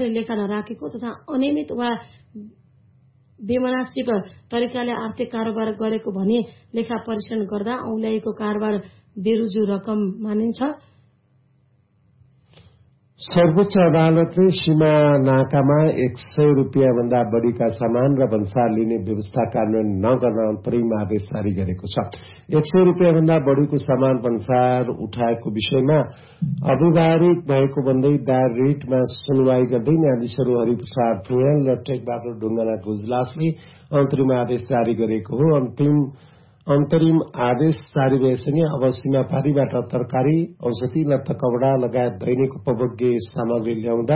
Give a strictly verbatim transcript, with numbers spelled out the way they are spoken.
लेखा नराखेको तथा अनियमित वा बेमनासिब तरिकाले आर्थिक कारोबार गरेको भने लेखा परीक्षण गर्दा औल्याएको कारोबार बेरुजु रकम मानिन्छ। सर्वोच्च अदालतले सीमा नाकामा एक सय रुपियाँ भन्दा बढ़ीका सामान र भन्सार लिने व्यवस्था कार्यान्वयन नगर्न अन्तरिम आदेश जारी गरेको छ। एक सय रुपियाँ भन्दा बढ़ीको सामान भन्सार उठाएको विषयमा अव्यवहारिक भएको भन्दै दायर रिटमा सुनवाई गर्दै न्यायाधीशहरू हरिप्रसाद भुयाल र टेकबहादुर ढुङ्गाना गुजलासले अन्तरिम आदेश जारी गरेको हो। अन्तिम अन्तरिम आदेश जारी भएसँगै अब सीमापारीबाट तरकारी, औषधि, लत्ता कपडा लगायत दैनिक उपभोग्य सामग्री ल्याउँदा